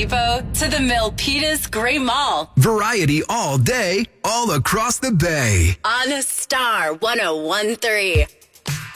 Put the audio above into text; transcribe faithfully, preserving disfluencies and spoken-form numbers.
Depot to the Milpitas Gray Mall. Variety all day, all across the bay. On Star one oh one three.